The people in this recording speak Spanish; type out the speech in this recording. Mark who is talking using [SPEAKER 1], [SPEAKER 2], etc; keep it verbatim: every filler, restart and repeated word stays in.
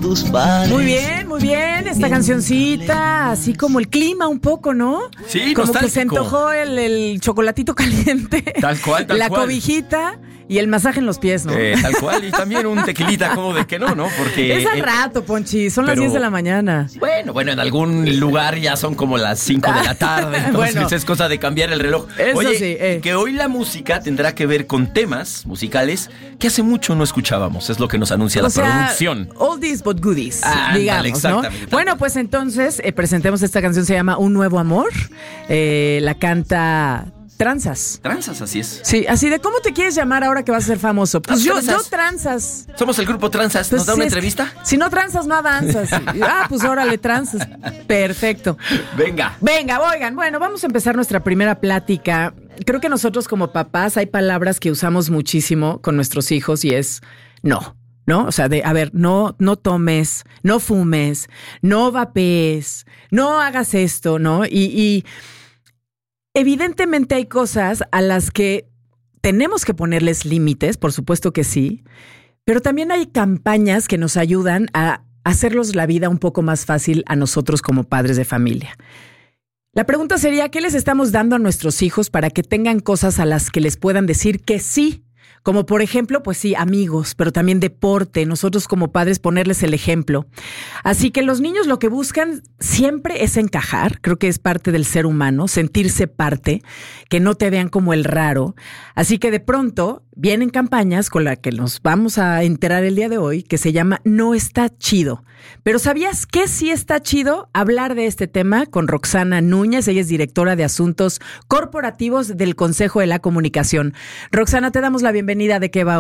[SPEAKER 1] tus bares.
[SPEAKER 2] Muy bien, muy bien. Esta cancioncita, así como el clima un poco, ¿no?
[SPEAKER 3] Sí,
[SPEAKER 2] como
[SPEAKER 3] nostálgico.
[SPEAKER 2] que se antojó el, el chocolatito caliente.
[SPEAKER 3] Tal cual, tal
[SPEAKER 2] la
[SPEAKER 3] cual.
[SPEAKER 2] La cobijita y el masaje en los pies, ¿no?
[SPEAKER 3] Eh, tal cual, y también un tequilita, como de que no, ¿no? Porque
[SPEAKER 2] es al
[SPEAKER 3] eh,
[SPEAKER 2] rato, Ponchi, son
[SPEAKER 3] pero,
[SPEAKER 2] las diez de la mañana.
[SPEAKER 3] Bueno, bueno, en algún lugar ya son como las cinco de la tarde, entonces
[SPEAKER 2] Bueno,
[SPEAKER 3] es cosa de cambiar el reloj.
[SPEAKER 2] Eso
[SPEAKER 3] Oye,
[SPEAKER 2] sí, eh.
[SPEAKER 3] que hoy la música tendrá que ver con temas musicales que hace mucho no escuchábamos, es lo que nos anuncia
[SPEAKER 2] o
[SPEAKER 3] la
[SPEAKER 2] sea,
[SPEAKER 3] producción.
[SPEAKER 2] Oldies but goodies,
[SPEAKER 3] Ah,
[SPEAKER 2] digamos,
[SPEAKER 3] ándale,
[SPEAKER 2] ¿no?
[SPEAKER 3] exactamente.
[SPEAKER 2] Bueno, pues entonces eh, presentemos esta canción, se llama Un Nuevo Amor. Eh, la canta Tranzas.
[SPEAKER 3] Tranzas, así es.
[SPEAKER 2] Sí, así de ¿cómo te quieres llamar ahora que vas a ser famoso? Pues
[SPEAKER 3] Ah,
[SPEAKER 2] yo,
[SPEAKER 3] Tranzas.
[SPEAKER 2] yo Tranzas.
[SPEAKER 3] Somos el grupo Tranzas,
[SPEAKER 2] Pues
[SPEAKER 3] ¿nos da una
[SPEAKER 2] es-
[SPEAKER 3] entrevista?
[SPEAKER 2] Si no tranzas, no avanzas. Ah, pues órale, tranzas. Perfecto.
[SPEAKER 3] Venga.
[SPEAKER 2] Venga, oigan, bueno, vamos a empezar nuestra primera plática. Creo que nosotros como papás hay palabras que usamos muchísimo con nuestros hijos y es no. ¿No? O sea, de, a ver, no, no tomes, no fumes, no vapees, no hagas esto, ¿no? Y, y evidentemente hay cosas a las que tenemos que ponerles límites, por supuesto que sí, pero también hay campañas que nos ayudan a hacerlos la vida un poco más fácil a nosotros como padres de familia. La pregunta sería, ¿qué les estamos dando a nuestros hijos para que tengan cosas a las que les puedan decir que sí? Como por ejemplo, pues sí, amigos, pero también deporte, nosotros como padres ponerles el ejemplo. Así que los niños lo que buscan siempre es encajar, creo que es parte del ser humano, sentirse parte, que no te vean como el raro. Así que de pronto vienen campañas con las que nos vamos a enterar el día de hoy, que se llama No Está Chido. Pero ¿sabías que sí está chido? Hablar de este tema con Roxana Núñez, ella es directora de Asuntos Corporativos del Consejo de la Comunicación. Roxana, te damos la bienvenida. ¿De qué va